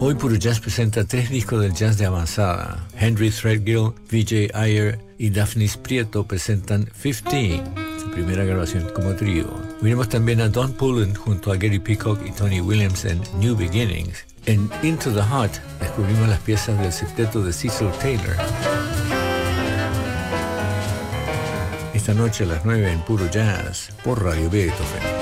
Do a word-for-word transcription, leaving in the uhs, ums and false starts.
Hoy Puro Jazz presenta tres discos del jazz de avanzada. Henry Threadgill, V J Ayer y Daphnis Prieto presentan quince, su primera grabación como trío. Miremos también a Don Pullen junto a Gary Peacock y Tony Williams en New Beginnings. En Into the Heart descubrimos las piezas del sexteto de Cecil Taylor. Esta noche a las nueve en Puro Jazz por Radio Beethoven.